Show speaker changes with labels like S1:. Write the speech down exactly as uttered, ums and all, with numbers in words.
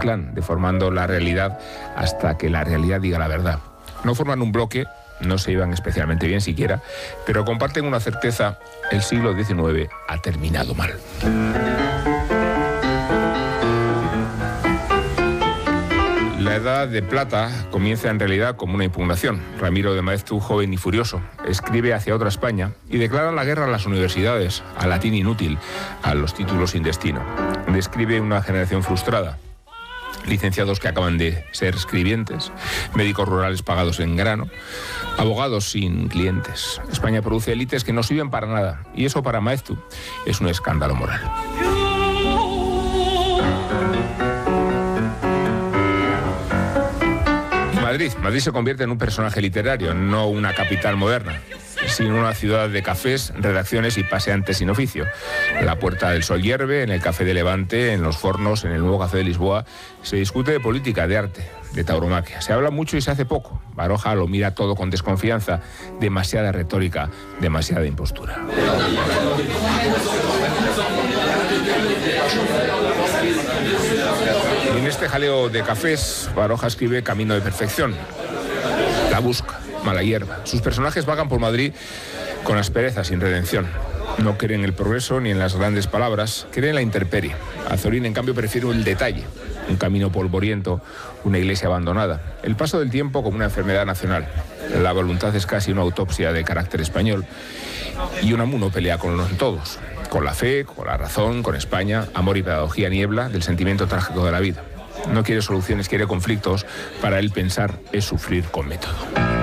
S1: clan, deformando la realidad hasta que la realidad diga la verdad. No forman un bloque, no se llevan especialmente bien siquiera, pero comparten una certeza: el siglo diecinueve ha terminado mal. La Edad de Plata comienza en realidad como una impugnación. Ramiro de Maeztu, joven y furioso, escribe hacia otra España y declara la guerra a las universidades, al latín inútil, a los títulos sin destino. Describe una generación frustrada. Licenciados que acaban de ser escribientes, médicos rurales pagados en grano, abogados sin clientes. España produce élites que no sirven para nada, y eso para Maeztu es un escándalo moral. Madrid. Madrid se convierte en un personaje literario, no una capital moderna, sino una ciudad de cafés, redacciones y paseantes sin oficio. En la Puerta del Sol hierve, en el Café de Levante, en Los Fornos, en el nuevo Café de Lisboa, se discute de política, de arte, de tauromaquia. Se habla mucho y se hace poco. Baroja lo mira todo con desconfianza, demasiada retórica, demasiada impostura. Y en este jaleo de cafés, Baroja escribe Camino de Perfección. La busca, mala hierba. Sus personajes vagan por Madrid con aspereza, sin redención. No creen el progreso ni en las grandes palabras, creen en la intemperie. Azorín, en cambio, prefiere el detalle. Un camino polvoriento, una iglesia abandonada. El paso del tiempo como una enfermedad nacional. La voluntad es casi una autopsia de carácter español. Y Unamuno pelea con los todos. Con la fe, con la razón, con España. Amor y pedagogía niebla del sentimiento trágico de la vida. No quiere soluciones, quiere conflictos. Para él pensar es sufrir con método.